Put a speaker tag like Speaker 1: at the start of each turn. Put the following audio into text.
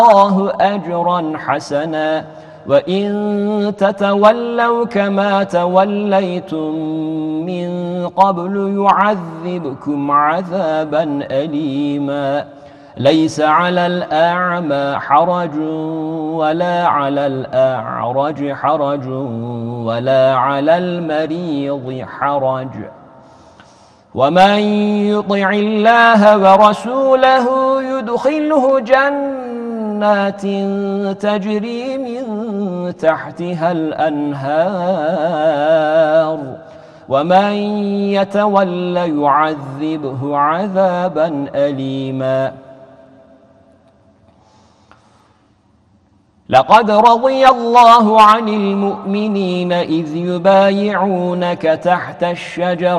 Speaker 1: الله أجرا حسنا وإن تتولوا كما توليتم من قبل يعذبكم عذابا أليما ليس على الأعمى حرج ولا على الأعرج حرج ولا على المريض حرج ومن يطع الله ورسوله يدخله جنات تجري من تحتها الأنهار ومن يتول يعذبه عذابا أليما لقد رضي الله عن المؤمنين إذ يبايعونك تحت الشجرة